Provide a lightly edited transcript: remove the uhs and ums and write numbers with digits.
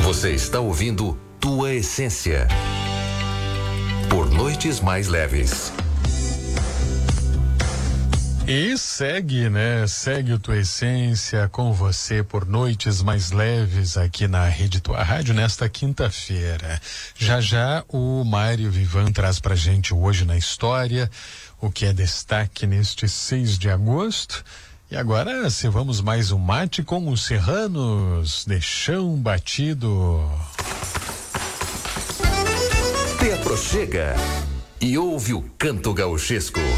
Você está ouvindo Tua Essência. Por noites mais leves. E segue, né? Segue o Tua Essência com você por noites mais leves aqui na Rede Tua Rádio nesta quinta-feira. Já o Mário Vivan traz pra gente hoje na história o que é destaque neste 6 de agosto. E agora servamos mais um mate com os serranos de chão batido. Te aproxega e ouve o canto gauchesco.